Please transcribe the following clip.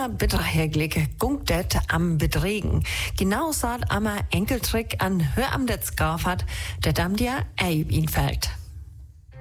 immer bedrägliche Gunktet am Bedregen. Genau so am Enkeltrick an Hör am Detz Gaffert, der am dir Eib ihn fällt.